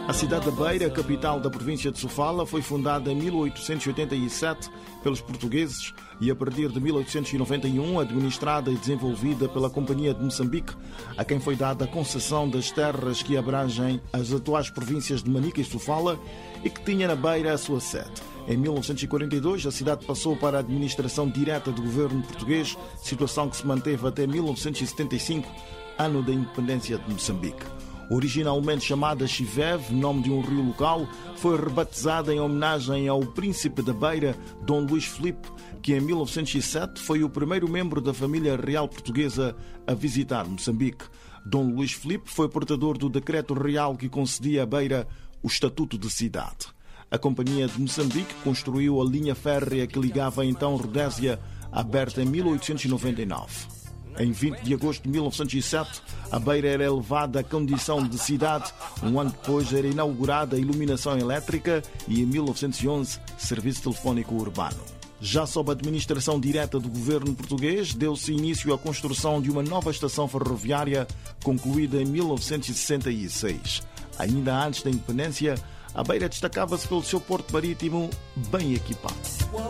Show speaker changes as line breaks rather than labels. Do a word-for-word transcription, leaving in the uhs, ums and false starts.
A cidade da Beira, capital da província de Sofala, foi fundada em mil oitocentos e oitenta e sete pelos portugueses e, a partir de mil oitocentos e noventa e um, administrada e desenvolvida pela Companhia de Moçambique, a quem foi dada a concessão das terras que abrangem as atuais províncias de Manica e Sofala e que tinha na Beira a sua sede. Em mil novecentos e quarenta e dois, a cidade passou para a administração direta do governo português, situação que se manteve até mil novecentos e setenta e cinco, ano da independência de Moçambique. Originalmente chamada Chiveve, nome de um rio local, foi rebatizada em homenagem ao príncipe da Beira, Dom Luís Filipe, que em mil novecentos e sete foi o primeiro membro da família real portuguesa a visitar Moçambique. Dom Luís Filipe foi portador do decreto real que concedia à Beira o estatuto de cidade. A Companhia de Moçambique construiu a linha férrea que ligava então Rodésia, aberta em mil oitocentos e noventa e nove. Em vinte de agosto de mil novecentos e sete, a Beira era elevada à condição de cidade. Um ano depois era inaugurada a iluminação elétrica e, em mil novecentos e onze, serviço telefónico urbano. Já sob a administração direta do governo português, deu-se início à construção de uma nova estação ferroviária, concluída em mil novecentos e sessenta e seis. Ainda antes da independência, a Beira destacava-se pelo seu porto marítimo bem equipado.